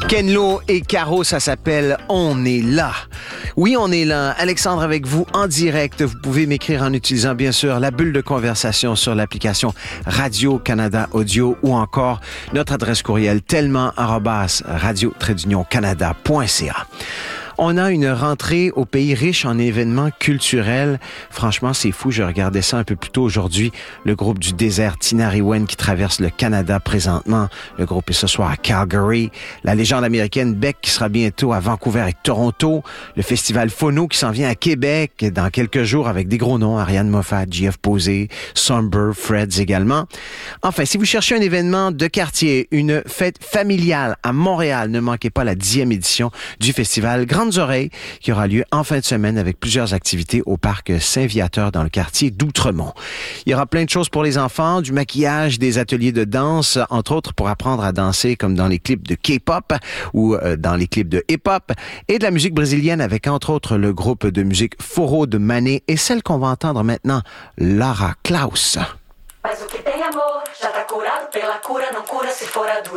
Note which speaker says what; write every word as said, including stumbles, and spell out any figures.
Speaker 1: Ken Lo et Caro, ça s'appelle « On est là ». Oui, on est là. Alexandre avec vous en direct. Vous pouvez m'écrire en utilisant, bien sûr, la bulle de conversation sur l'application Radio-Canada Audio ou encore notre adresse courriel tellement arobase radio-canada point c a. On a une rentrée au pays riche en événements culturels. Franchement, c'est fou. Je regardais ça un peu plus tôt aujourd'hui. Le groupe du désert Tinariwen qui traverse le Canada présentement. Le groupe est ce soir à Calgary. La légende américaine Beck qui sera bientôt à Vancouver et Toronto. Le festival Phono qui s'en vient à Québec dans quelques jours avec des gros noms. Ariane Moffat, J F Posé, Somber, Freds également. Enfin, si vous cherchez un événement de quartier, une fête familiale à Montréal, ne manquez pas la dixième édition du festival Grande Oreilles qui aura lieu en fin de semaine avec plusieurs activités au parc Saint-Viateur dans le quartier d'Outremont. Il y aura plein de choses pour les enfants, du maquillage, des ateliers de danse, entre autres pour apprendre à danser comme dans les clips de K-pop ou euh, dans les clips de hip-hop et de la musique brésilienne avec entre autres le groupe de musique Forró de Mané et celle qu'on va entendre maintenant, Lara Klaus.